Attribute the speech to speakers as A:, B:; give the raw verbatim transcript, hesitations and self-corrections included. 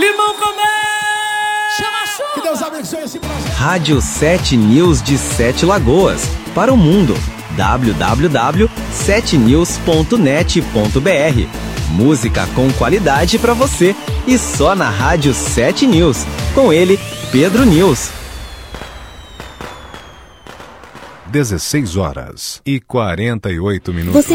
A: Limão com mel! Chama a chuva!
B: Que Deus abençoe esse projeto.
C: Rádio sete News de Sete Lagoas, para o mundo. w w w ponto sete news ponto net ponto b r. Música com qualidade para você e só na Rádio sete News. Com ele, Pedro News.
D: dezesseis horas e quarenta e oito minutos.
E: Você